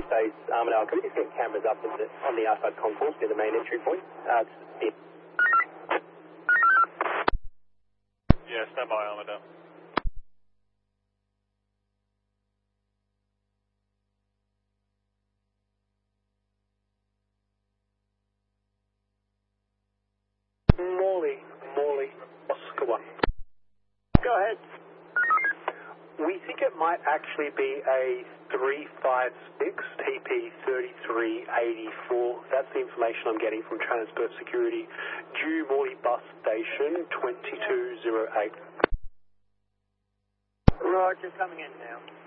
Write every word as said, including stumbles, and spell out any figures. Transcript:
Space Armadale. Can we just get cameras up in the, on the outside concourse near the main entry point? Uh, it's, yeah, stand by, Armadale. Morley, Morley, Oscar one. Go ahead. We think it might actually be a three five six T P thirty-three eighty-four. That's the information I'm getting from Transport Security. Due Morley Bus Station twenty-two oh eight. Roger, coming in now.